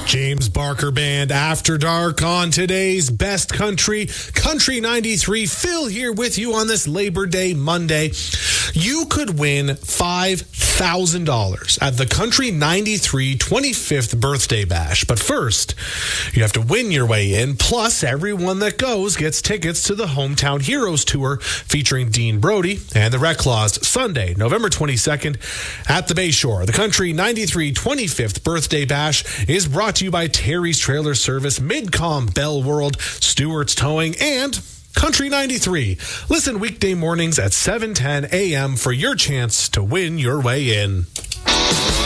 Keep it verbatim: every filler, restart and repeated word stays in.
James Barker Band After Dark on today's Best Country, Country ninety-three. Phil here with you on this Labor Day Monday. You could win five thousand dollars at the Country ninety-three twenty-fifth Birthday Bash. But first, you have to win your way in. Plus, everyone that goes gets tickets to the Hometown Heroes Tour featuring Dean Brody and the Reclaws Sunday, November twenty-second at the Bayshore. The Country ninety-three twenty-fifth Birthday Bash is brought to you by Terry's Trailer Service, Midcom Bell World, Stewart's Towing, and Country ninety-three. Listen weekday mornings at seven ten a.m. for your chance to win your way in.